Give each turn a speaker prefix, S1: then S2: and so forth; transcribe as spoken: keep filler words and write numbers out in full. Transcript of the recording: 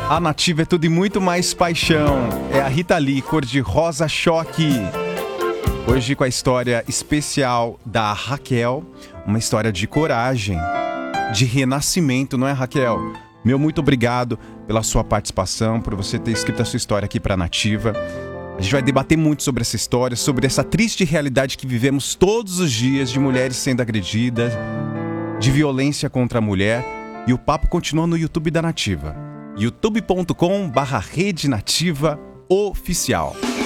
S1: A Nativa é tudo e muito mais paixão. É a Rita Lee, cor de rosa choque. Hoje com a história especial da Raquel. Uma história de coragem, de renascimento, não é, Raquel? Meu muito obrigado pela sua participação, por você ter escrito a sua história aqui para a Nativa. A gente vai debater muito sobre essa história, sobre essa triste realidade que vivemos todos os dias de mulheres sendo agredidas, de violência contra a mulher. E o papo continua no YouTube da Nativa. youtube ponto com barra Rede Nativa Oficial.